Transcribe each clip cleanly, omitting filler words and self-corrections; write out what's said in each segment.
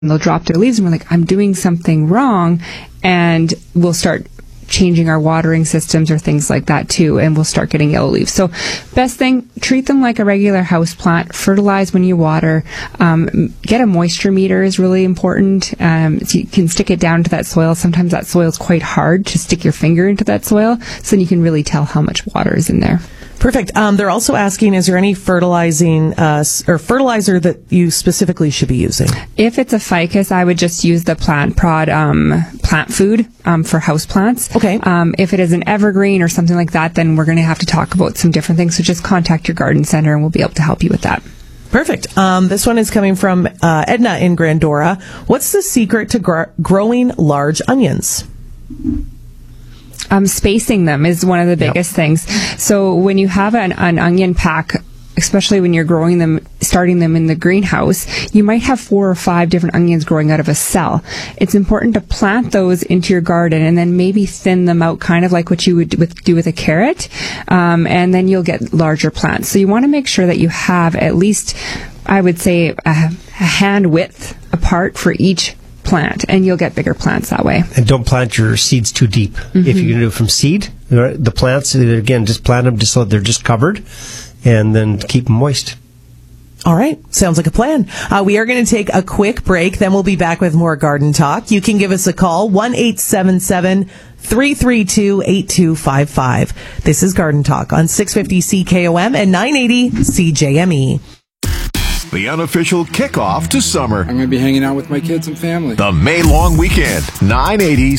they'll drop their leaves and we're like, I'm doing something wrong. And we'll start changing our watering systems or things like that too, and we'll start getting yellow leaves. So best thing, treat them like a regular house plant. Fertilize when you water. Get a moisture meter is really important. So you can stick it down to that soil. Sometimes that soil is quite hard to stick your finger into that soil, so then you can really tell how much water is in there. Perfect. They're also asking, is there any fertilizing or fertilizer that you specifically should be using? If it's a ficus, I would just use the Plant Prod plant food for house plants. Okay. If it is an evergreen or something like that, then we're going to have to talk about some different things. So just contact your garden center and we'll be able to help you with that. Perfect. This one is coming from Edna in Grandora. What's the secret to growing large onions? Spacing them is one of the biggest things. So when you have an onion pack, especially when you're growing them, starting them in the greenhouse, you might have 4 or 5 different onions growing out of a cell. It's important to plant those into your garden and then maybe thin them out, kind of like what you would do with a carrot, and then you'll get larger plants. So you want to make sure that you have at least, I would say, a hand width apart for each plant, and you'll get bigger plants that way. And don't plant your seeds too deep. If you're going to do it from seed, the plants, again, just plant them just so they're just covered, and then keep them moist. All right. Sounds like a plan. We are going to take a quick break. Then we'll be back with more garden talk. You can give us a call, 1-877-332-8255. This is Garden Talk on 650 CKOM and 980 CJME. The unofficial kickoff to summer. I'm going to be hanging out with my kids and family. The May long weekend, 980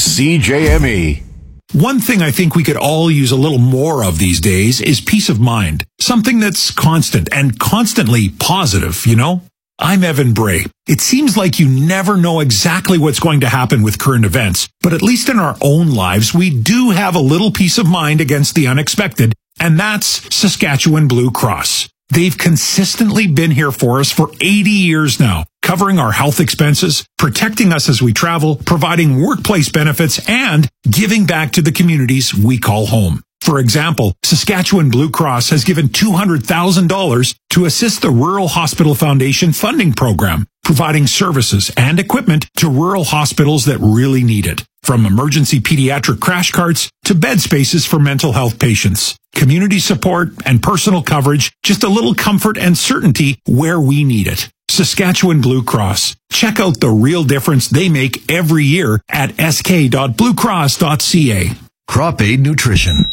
CJME. One thing I think we could all use a little more of these days is peace of mind. Something that's constant and constantly positive, you know? I'm Evan Bray. It seems like you never know exactly what's going to happen with current events, but at least in our own lives, we do have a little peace of mind against the unexpected, and that's Saskatchewan Blue Cross. They've consistently been here for us for 80 years now, covering our health expenses, protecting us as we travel, providing workplace benefits, and giving back to the communities we call home. For example, Saskatchewan Blue Cross has given $200,000 to assist the Rural Hospital Foundation funding program, providing services and equipment to rural hospitals that really need it. From emergency pediatric crash carts to bed spaces for mental health patients. Community support and personal coverage, just a little comfort and certainty where we need it. Saskatchewan Blue Cross. Check out the real difference they make every year at sk.bluecross.ca. Crop Aid Nutrition.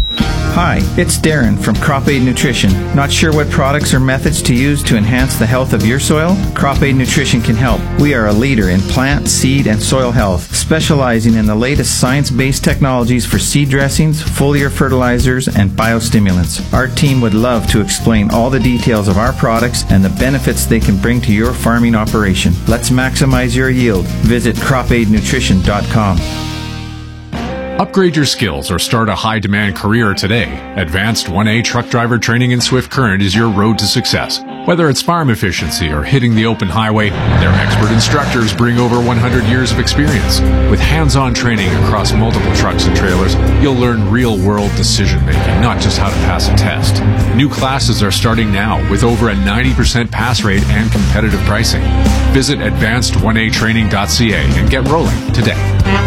Hi, it's Darren from Crop Aid Nutrition. Not sure what products or methods to use to enhance the health of your soil? Crop Aid Nutrition can help. We are a leader in plant, seed, and soil health, specializing in the latest science-based technologies for seed dressings, foliar fertilizers, and biostimulants. Our team would love to explain all the details of our products and the benefits they can bring to your farming operation. Let's maximize your yield. Visit cropaidnutrition.com. Upgrade your skills or start a high-demand career today. Advanced 1A truck driver training in Swift Current is your road to success. Whether it's farm efficiency or hitting the open highway, their expert instructors bring over 100 years of experience. With hands-on training across multiple trucks and trailers, you'll learn real-world decision-making, not just how to pass a test. New classes are starting now with over a 90% pass rate and competitive pricing. Visit advanced1atraining.ca and get rolling today.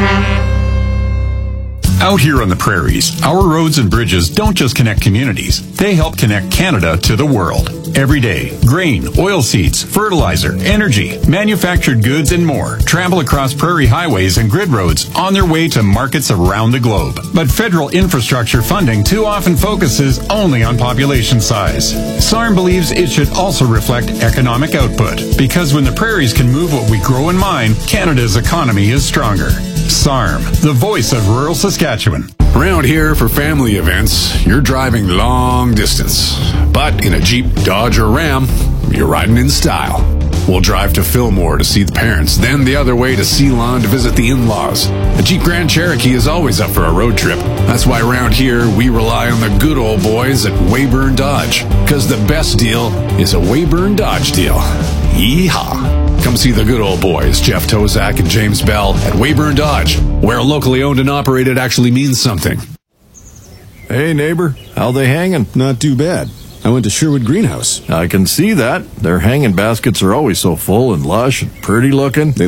Out here on the prairies, our roads and bridges don't just connect communities. They help connect Canada to the world. Every day, grain, oilseeds, fertilizer, energy, manufactured goods, and more travel across prairie highways and grid roads on their way to markets around the globe. But federal infrastructure funding too often focuses only on population size. SARM believes it should also reflect economic output, because when the prairies can move what we grow and mine, Canada's economy is stronger. SARM, the voice of rural Saskatchewan. Around here for family events, you're driving long distance. But in a Jeep, Dodge, or Ram, you're riding in style. We'll drive to Fillmore to see the parents, then the other way to Ceylon to visit the in-laws. A Jeep Grand Cherokee is always up for a road trip. That's why around here, we rely on the good old boys at Weyburn Dodge. Because the best deal is a Weyburn Dodge deal. Yeehaw! Come see the good old boys, Jeff Tozak and James Bell, at Weyburn Dodge, where locally owned and operated actually means something. Hey, neighbor, how they hanging? Not too bad. I went to Sherwood Greenhouse. I can see that. Their hanging baskets are always so full and lush and pretty looking.